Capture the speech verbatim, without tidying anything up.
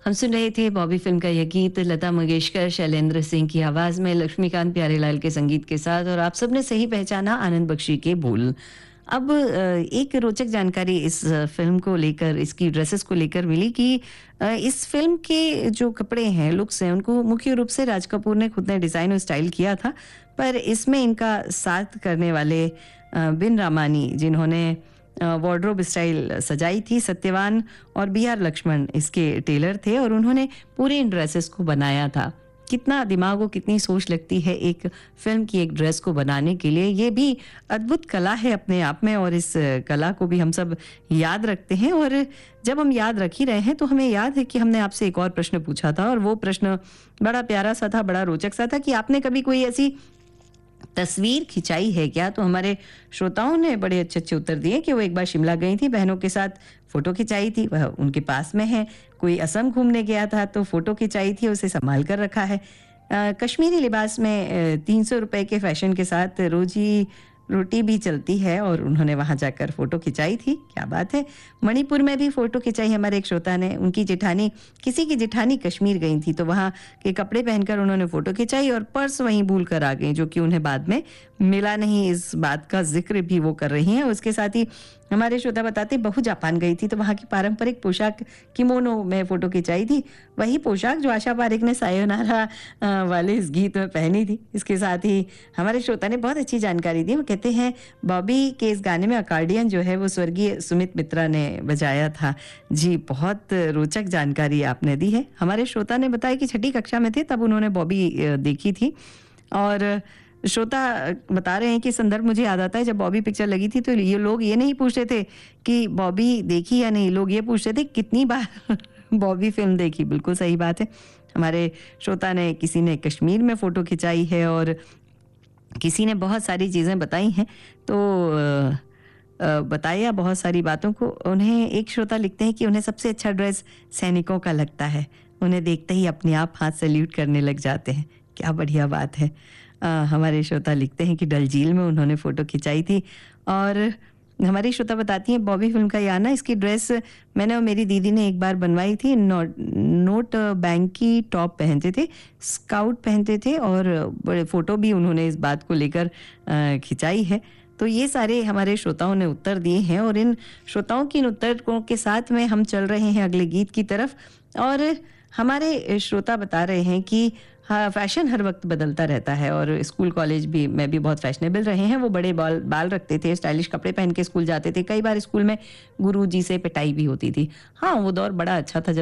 हम सुन रहे थे बॉबी फिल्म का यह गीत लता मंगेशकर, शैलेंद्र सिंह की आवाज में, लक्ष्मीकांत प्यारेलाल के संगीत के साथ, और आप सबने सही पहचाना, आनंद बख्शी के बोल। अब अ, एक रोचक जानकारी इस अ, फिल्म को लेकर, इसकी ड्रेसेस को लेकर मिली कि अ, इस फिल्म के जो कपड़े हैं, लुक्स हैं, उनको मुख्य रूप से राज कपूर ने खुद ने डिज़ाइन और स्टाइल किया था। पर इसमें इनका साथ करने वाले अ, बिन रामानी, जिन्होंने वार्डरोब स्टाइल सजाई थी, सत्यवान और बी आर लक्ष्मण इसके टेलर थे और उन्होंने पूरे इन ड्रेसेस को बनाया था। कितना दिमाग और कितनी सोच लगती है एक फिल्म की एक ड्रेस को बनाने के लिए। ये भी अद्भुत कला है अपने आप में, और इस कला को भी हम सब याद रखते हैं। और जब हम याद रख ही रहे हैं तो हमें याद है कि हमने आपसे एक और प्रश्न पूछा था, और वो प्रश्न बड़ा प्यारा सा था, बड़ा रोचक सा था कि आपने कभी कोई ऐसी तस्वीर खिंचाई है क्या? तो हमारे श्रोताओं ने बड़े अच्छे अच्छे उत्तर दिए कि वो एक बार शिमला गई थी, बहनों के साथ फोटो खिंचाई थी, वह उनके पास में है। कोई असम घूमने गया था तो फोटो खिंचाई थी, उसे संभाल कर रखा है। अ, कश्मीरी लिबास में तीन सौ रुपए के फैशन के साथ रोजी रोटी भी चलती है, और उन्होंने वहां जाकर फोटो खिंचाई थी। क्या बात है। मणिपुर में भी फोटो खिंचाई हमारे एक श्रोता ने। उनकी जेठानी, किसी की जेठानी कश्मीर गई थी तो वहां के कपड़े पहनकर उन्होंने फोटो खिंचाई, और पर्स वहीं भूल कर आ गई, जो कि उन्हें बाद में मिला नहीं। इस बात का जिक्र भी वो कर रही हैं। उसके साथ ही हमारे श्रोता बताते, बहू जापान गई थी तो वहां की पारंपरिक पोशाक किमोनो में फोटो खिंचाई थी, वही पोशाक जो आशा पारेख ने सायोनारा अ, वाले इस गीत में पहनी थी। इसके साथ ही हमारे श्रोता ने बहुत अच्छी जानकारी दी। वो कहते हैं बॉबी के इस गाने में अकॉर्डियन जो है वो स्वर्गीय सुमित मित्रा ने बजाया था। जी, बहुत रोचक जानकारी आपने दी है। हमारे श्रोता ने बताया कि छठी कक्षा में थे तब उन्होंने बॉबी अ, देखी थी, और श्रोता बता रहे हैं कि संदर्भ मुझे याद आता है, जब बॉबी पिक्चर लगी थी तो ये लोग ये नहीं पूछते थे कि बॉबी देखी या नहीं, लोग ये पूछते थे कितनी बार बॉबी फिल्म देखी। बिल्कुल सही बात है। हमारे श्रोता ने, किसी ने कश्मीर में फोटो खिंचाई है और किसी ने बहुत सारी चीज़ें बताई हैं। तो अ, अ, बताया बहुत सारी बातों को। उन्हें एक श्रोता लिखते हैं कि उन्हें सबसे अच्छा ड्रेस सैनिकों का लगता है, उन्हें देखते ही अपने आप हाथ सैल्यूट करने लग जाते हैं। क्या बढ़िया बात है। अ, हमारे श्रोता लिखते हैं कि डल झील में उन्होंने फ़ोटो खिंचाई थी। और हमारी श्रोता बताती हैं बॉबी फिल्म का याना, इसकी ड्रेस मैंने और मेरी दीदी ने एक बार बनवाई थी। नोट नोट बैंक की टॉप पहनते थे, स्काउट पहनते थे, और बड़े फ़ोटो भी उन्होंने इस बात को लेकर अ, खिंचाई है। तो ये सारे हमारे श्रोताओं ने उत्तर दिए हैं, और इन श्रोताओं की इन उत्तरों के साथ में हम चल रहे हैं अगले गीत की तरफ। और हमारे श्रोता बता रहे हैं कि हाँ, फैशन हर वक्त बदलता रहता है, और स्कूल कॉलेज भी में भी बहुत फैशनेबल रहे हैं। वो बड़े बाल बाल रखते थे, स्टाइलिश कपड़े पहन के स्कूल जाते थे। कई बार स्कूल में गुरुजी से पिटाई भी होती थी। हाँ, वो दौर बड़ा अच्छा था जब